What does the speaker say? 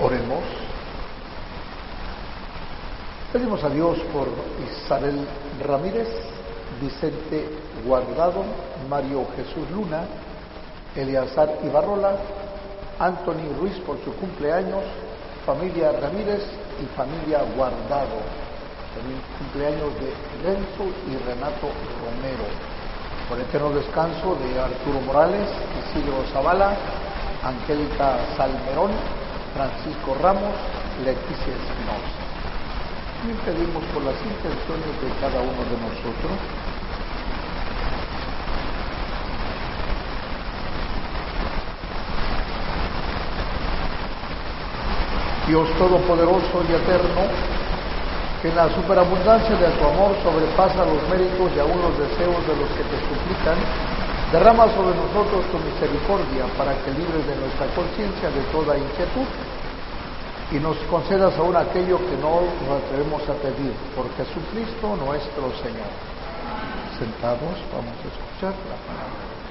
Oremos. Pedimos a Dios por Isabel Ramírez, Vicente Guardado, Mario Jesús Luna, Eleazar Ibarrola, Anthony Ruiz por su cumpleaños, familia Ramírez y familia Guardado, también cumpleaños de Renzo y Renato Romero, por eterno descanso de Arturo Morales, Isidro Zavala, Angélica Salmerón, Francisco Ramos, Leticia Espinosa. Y pedimos por las intenciones de cada uno de nosotros. Dios Todopoderoso y Eterno, que en la superabundancia de tu amor sobrepasa los méritos y aún los deseos de los que te suplican, derrama sobre nosotros tu misericordia para que libres de nuestra conciencia de toda inquietud y nos concedas aún aquello que no nos atrevemos a pedir, por Jesucristo nuestro Señor. Sentados, vamos a escuchar la palabra.